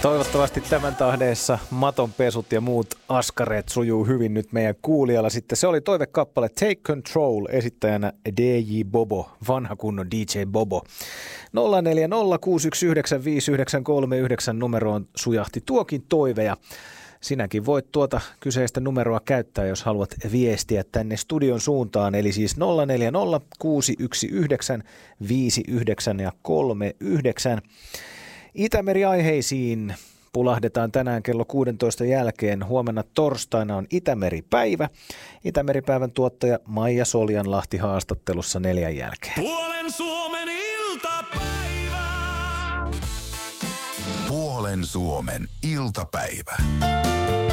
Toivottavasti tämän tahdeessa matonpesut ja muut askareet sujuu hyvin nyt meidän kuulijalla. Sitten se oli toivekappale Take Control, esittäjänä DJ Bobo, vanha kunnon DJ Bobo. 0406195939 numeroon sujahti tuokin toive ja sinäkin voit tuota kyseistä numeroa käyttää, jos haluat viestiä tänne studion suuntaan. Eli siis 0406195939. Itämeri-aiheisiin pulahdetaan tänään kello 16 jälkeen. Huomenna torstaina on Itämeri-päivä. Itämeri-päivän tuottaja Maija Soljanlahti haastattelussa 4 jälkeen. Puolen Suomen iltapäivä. Puolen Suomen iltapäivä.